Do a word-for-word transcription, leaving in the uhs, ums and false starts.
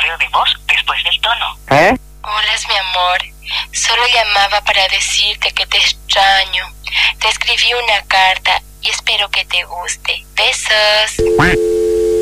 mensaje de voz después del tono. ¿Eh? Hola, mi amor. Solo llamaba para decirte que te extraño. Te escribí una carta y espero que te guste. Besos.